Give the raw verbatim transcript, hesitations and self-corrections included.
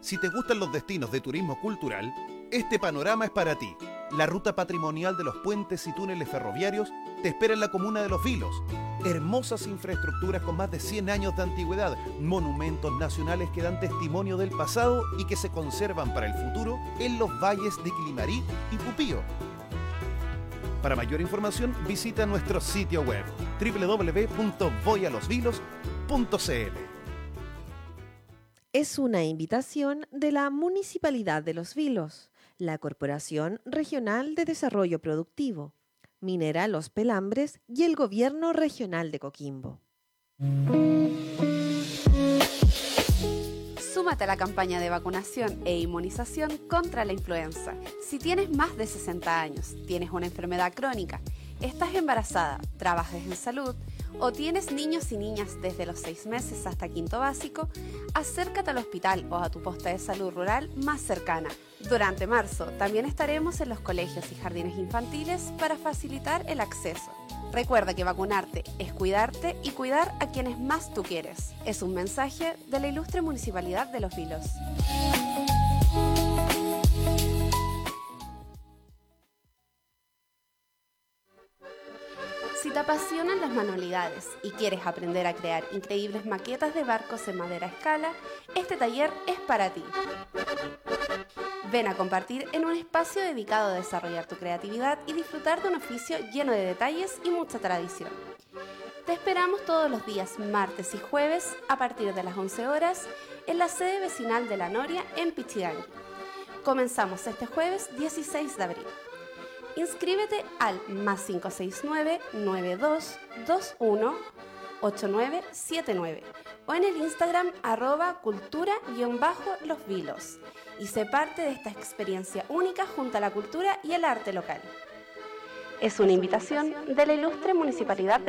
Si te gustan los destinos de turismo cultural, este panorama es para ti. La ruta patrimonial de los puentes y túneles ferroviarios te espera en la comuna de Los Vilos. Hermosas infraestructuras con más de cien años de antigüedad, monumentos nacionales que dan testimonio del pasado y que se conservan para el futuro en los valles de Quilimarí y Pupío. Para mayor información, visita nuestro sitio web doble u doble u doble u punto voy a los vilos punto c l. Es una invitación de la Municipalidad de Los Vilos, la Corporación Regional de Desarrollo Productivo, Minera Los Pelambres y el Gobierno Regional de Coquimbo. Súmate a la campaña de vacunación e inmunización contra la influenza. Si tienes más de sesenta años, tienes una enfermedad crónica, estás embarazada, trabajas en salud o tienes niños y niñas desde los seis meses hasta quinto básico, acércate al hospital o a tu posta de salud rural más cercana. Durante marzo también estaremos en los colegios y jardines infantiles para facilitar el acceso. Recuerda que vacunarte es cuidarte y cuidar a quienes más tú quieres. Es un mensaje de la ilustre Municipalidad de Los Vilos. Si te apasionan las manualidades y quieres aprender a crear increíbles maquetas de barcos en madera a escala, este taller es para ti. Ven a compartir en un espacio dedicado a desarrollar tu creatividad y disfrutar de un oficio lleno de detalles y mucha tradición. Te esperamos todos los días martes y jueves a partir de las once horas en la sede vecinal de La Noria en Pichidangui. Comenzamos este jueves dieciséis de abril. Inscríbete al más cinco seis nueve, nueve dos dos uno, ocho nueve siete nueve o en el Instagram arroba cultura-los vilos y sé parte de esta experiencia única junto a la cultura y el arte local. Es una invitación de la ilustre Municipalidad de